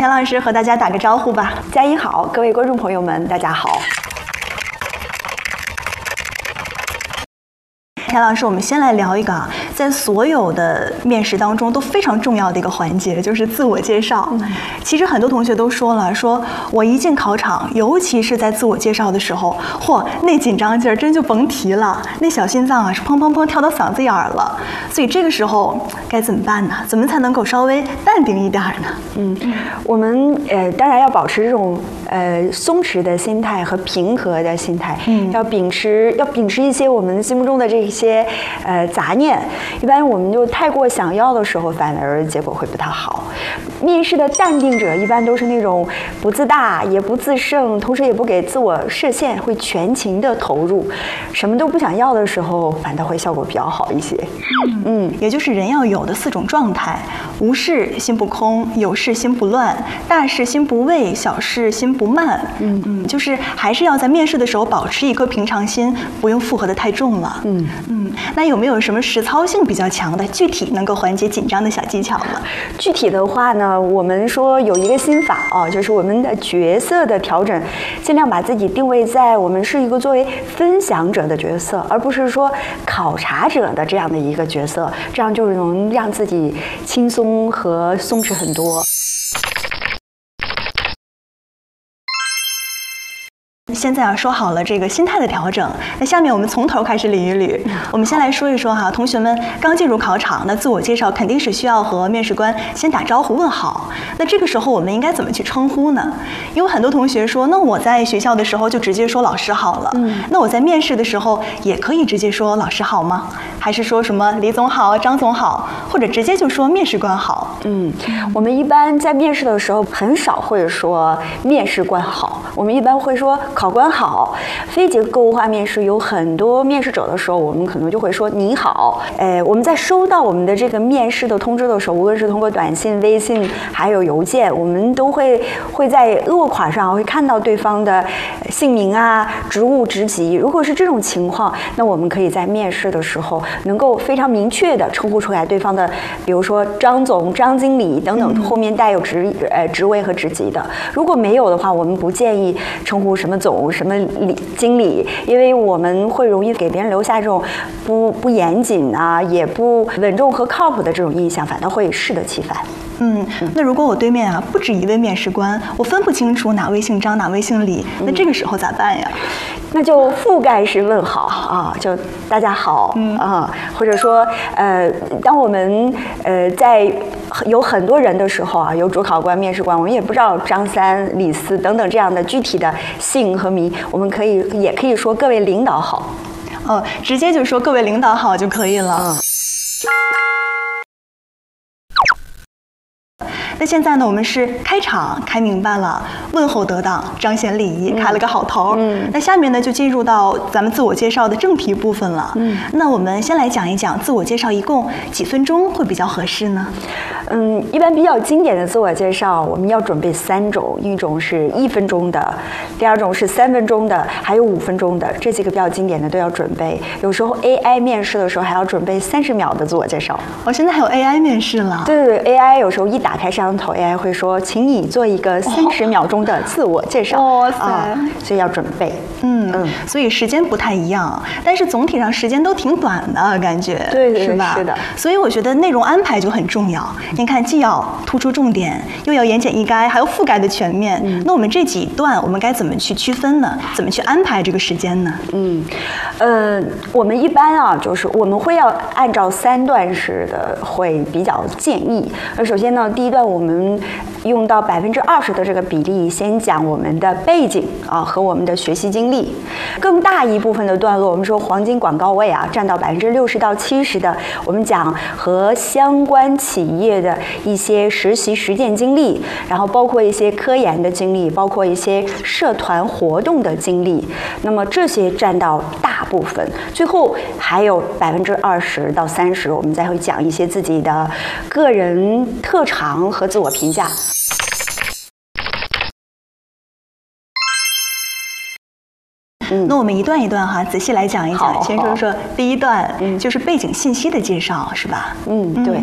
田老师和大家打个招呼吧。 佳音好，各位观众朋友们，大家好。 田老师，我们先来聊一个在所有的面试当中都非常重要的一个环节，就是自我介绍。其实很多同学都说了，说我一进考场，尤其是在自我介绍的时候，嚯，那紧张劲儿真就甭提了，那小心脏啊是砰砰砰跳到嗓子眼儿了。所以这个时候该怎么办呢？怎么才能够稍微淡定一点呢？ 我们当然要保持这种松弛的心态和平和的心态，要秉持一些我们心目中的这些杂念。一般我们就太过想要的时候，反而结果会不太好。面试的淡定者一般都是那种不自大也不自胜，同时也不给自我设限，会全情的投入，什么都不想要的时候，反倒会效果比较好一些。 也就是人要有的4种状态：无事心不空，有事心不乱，大事心不畏，小事心不慢。就是还是要在面试的时候保持一颗平常心，不用负荷的太重了。那有没有什么实操性比较强的、具体能够缓解紧张的小技巧呢？ 具体的话呢，我们说有一个心法啊，就是我们的角色的调整，尽量把自己定位在我们是一个作为分享者的角色，而不是说考察者的这样的一个角色，这样就能让自己轻松和松弛很多。 现在说好了这个心态的调整，那下面我们从头开始捋一捋。我们先来说一说哈，同学们刚进入考场，那自我介绍肯定是需要和面试官先打招呼问好。那这个时候我们应该怎么去称呼呢？因为很多同学说，那我在学校的时候就直接说老师好了。那我在面试的时候也可以直接说老师好吗？还是说什么李总好、张总好，或者直接就说面试官好？ 我们一般在面试的时候很少会说面试官好，我们一般会说考官好。非结构化面试有很多面试者的时候，我们可能就会说你好。我们在收到我们的这个面试的通知的时候，无论是通过短信、微信还有邮件，我们都会在落款上会看到对方的姓名啊、职务、职级。如果是这种情况，那我们可以在面试的时候能够非常明确的称呼出来对方的，比如说张总、张经理等等，后面带有职位和职级的。如果没有的话，我们不建议称呼什么总、什么经理，因为我们会容易给别人留下这种不严谨啊，也不稳重和靠谱的这种印象，反倒会适得其反。 那如果我对面不止一位面试官，我分不清楚哪位姓张哪位姓李，那这个时候咋办呀？ 那就覆盖式问好啊，就大家好或者说当我们在有很多人的时候啊，有主考官、面试官，我们也不知道张三、李四等等这样的具体的姓和名，我们也可以说各位领导好。 直接就说各位领导好就可以了。那现在呢，我们是开场开明白了，问候得当，彰显礼仪，开了个好头。那下面呢就进入到咱们自我介绍的正题部分了。那我们先来讲一讲自我介绍一共几分钟会比较合适呢？ 一般比较经典的自我介绍，我们要准备3种，一种是1分钟的，第二种是3分钟的，还有5分钟的，这几个比较经典的都要准备。有时候 AI 面试的时候还要准备30秒的自我介绍。 现在还有 AI 面试了？ 对，AI 有时候一打开摄像头 ，AI 会说，请你做一个30秒钟的自我介绍。所以要准备。 所以时间不太一样，但是总体上时间都挺短的感觉， 对， 是吧？ 是的。 所以我觉得内容安排就很重要。您看，既要突出重点，又要言简意赅，还要覆盖的全面。那我们这几段我们该怎么去区分呢？怎么去安排这个时间呢？ 我们一般就是我们会要按照3段式的，会比较建议。首先呢，第一段我们用到20%的这个比例，先讲我们的背景和我们的学习经历。更大一部分的段落，我们说黄金广告位占到60%到70%的，我们讲和相关企业的一些实习实践经历，然后包括一些科研的经历，包括一些社团活动的经历。那么这些占到大部分，最后还有20%到30%，我们再会讲一些自己的个人特长和自我评价。 那我们一段一段仔细来讲一讲。先说说第一段，就是背景信息的介绍，是吧？ 对。